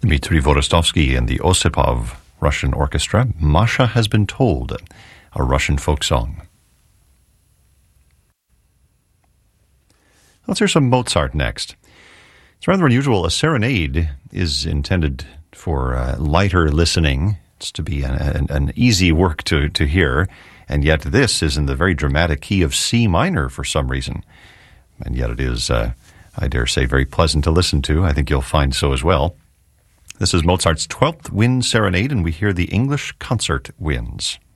Dmitry Vorostovsky and the Osipov Russian Orchestra, Masha Has Been Told, a Russian folk song. Let's hear some Mozart next. It's rather unusual. A serenade is intended for lighter listening. It's to be an easy work to hear, and yet this is in the very dramatic key of C minor for some reason. And yet it is, I dare say, very pleasant to listen to. I think you'll find so as well. This is Mozart's 12th Wind Serenade, and we hear the English Concert Winds.